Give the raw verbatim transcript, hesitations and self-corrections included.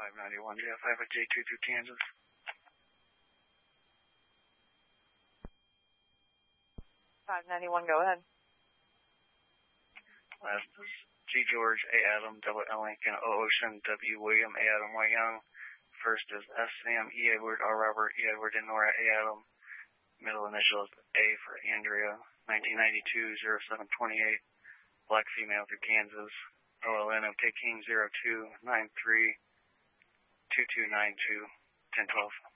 five ninety-one, J F five at J two through Kansas. five ninety-one, go ahead. Last is G George, A Adam, double L Lincoln, O Ocean, W William, A Adam, Y Young. First is S Sam, E Edward, R Robert, E Edward, and Nora, A Adam. Middle initials A for Andrea. nineteen ninety-two, oh seven twenty-eight. Black female through Kansas. O L N of King, zero two nine three two two nine two ten twelve.